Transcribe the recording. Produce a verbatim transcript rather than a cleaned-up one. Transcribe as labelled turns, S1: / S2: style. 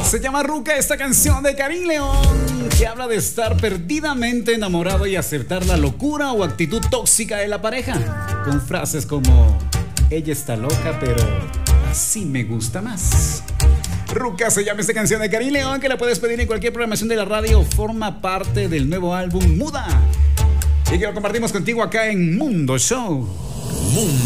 S1: Se llama Ruca esta canción de Karim León, que habla de estar perdidamente enamorado y aceptar la locura o actitud tóxica de la pareja, con frases como: ella está loca, pero así me gusta más. Ruca se llama esta canción de Karim León, que la puedes pedir en cualquier programación de la radio. Forma parte del nuevo álbum Muda y que lo compartimos contigo acá en Mundo Show.
S2: Mundo